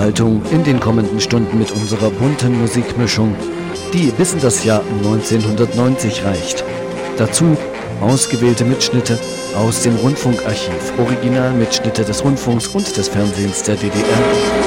Unterhaltung in den kommenden Stunden mit unserer bunten Musikmischung, die bis in das Jahr 1990 reicht. Dazu ausgewählte Mitschnitte aus dem Rundfunkarchiv, Originalmitschnitte des Rundfunks und des Fernsehens der DDR